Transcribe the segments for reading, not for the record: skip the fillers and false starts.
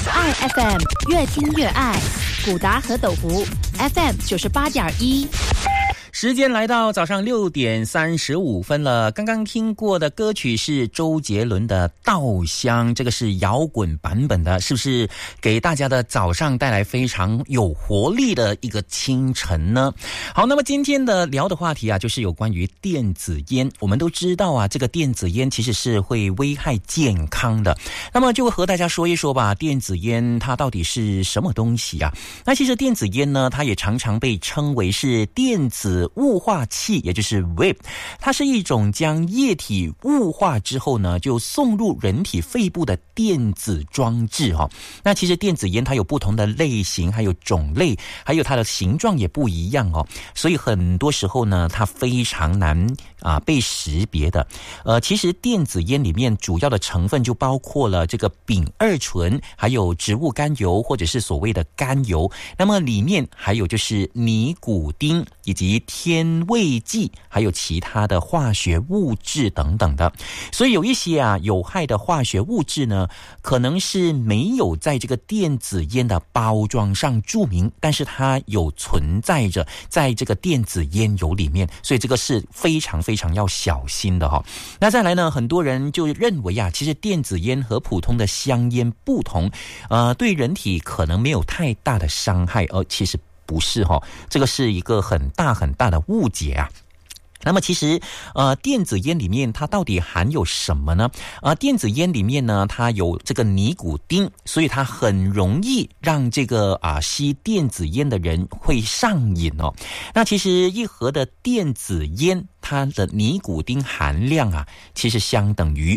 爱 FM， 越听越爱。古达和斗福 FM 98.1。 时间来到早上6点35分了。刚刚听过的歌曲是周杰伦的《稻香》，这个是摇滚版本的，是不是给大家的早上带来非常有活力的一个清晨呢？好，那么今天的聊的话题啊，就是有关于电子烟。我们都知道啊，这个电子烟其实是会危害健康的。那么就和大家说一说吧，电子烟它到底是什么东西啊？那其实电子烟呢，它也常常被称为是电子雾化器，也就是 vape， 它是一种将液体雾化之后呢，就送入人体肺部的电子装置哈。那其实电子烟它有不同的类型，还有种类，还有它的形状也不一样哦，所以很多时候呢，它非常难被识别的。其实电子烟里面主要的成分就包括了这个丙二醇，还有植物甘油或者是所谓的甘油。那么里面还有就是尼古丁以及添味剂，还有其他的化学物质等等的。所以有一些有害的化学物质呢，可能是没有在这个电子烟的包装上注明，但是它有存在着在这个电子烟油里面，所以这个是非常非常要小心的哈。那再来呢，很多人就认为其实电子烟和普通的香烟不同，对人体可能没有太大的伤害，其实不是哈，这个是一个很大很大的误解啊。那么其实电子烟里面它到底含有什么呢？电子烟里面呢，它有这个尼古丁，所以它很容易让这个吸电子烟的人会上瘾哦。那其实一盒的电子烟它的尼古丁含量其实相等于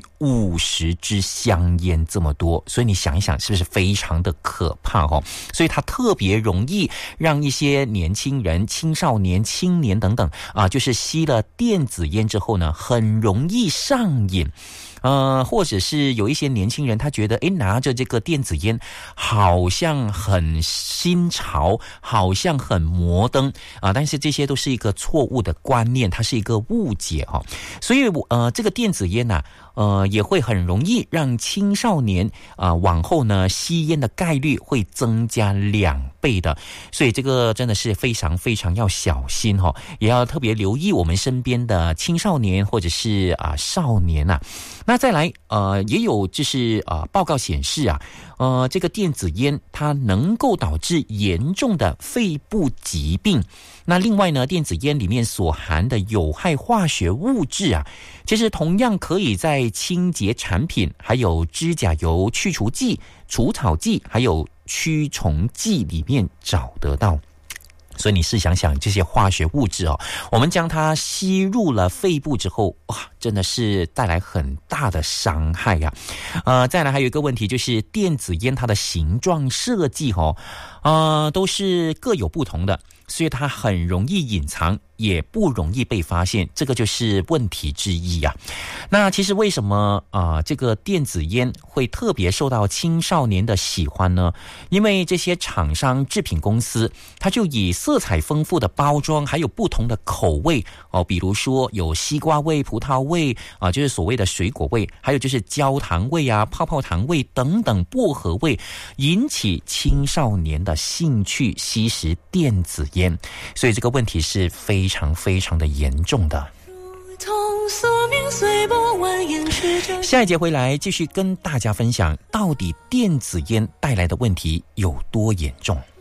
50支香烟这么多，所以你想一想是不是非常的可怕哦？所以它特别容易让一些年轻人、青少年、青年等等就是吸了电子烟之后呢，很容易上瘾。或者是有一些年轻人他觉得拿着这个电子烟好像很新潮，好像很摩登但是这些都是一个错误的观念，它是一个误解所以这个电子烟也会很容易让青少年往后呢吸烟的概率会增加2倍的，所以这个真的是非常非常要小心也要特别留意我们身边的青少年或者是少年那再来也有就是报告显示这个电子烟它能够导致严重的肺部疾病。那另外呢，电子烟里面所含的有害化学物质其实同样可以在清洁产品、还有指甲油去除剂、除草剂还有驱虫剂里面找得到。所以你试想想，这些化学物质我们将它吸入了肺部之后，哇，真的是带来很大的伤害再来还有一个问题，就是电子烟它的形状设计都是各有不同的，所以它很容易隐藏，也不容易被发现，这个就是问题之一那其实为什么这个电子烟会特别受到青少年的喜欢呢？因为这些厂商制品公司，它就以色彩丰富的包装，还有不同的口味比如说有西瓜味、葡萄味就是所谓的水果味，还有就是焦糖味泡泡糖味等等薄荷味，引起青少年的兴趣吸食电子烟，所以这个问题是非常非常的严重的。下一节回来继续跟大家分享，到底电子烟带来的问题有多严重。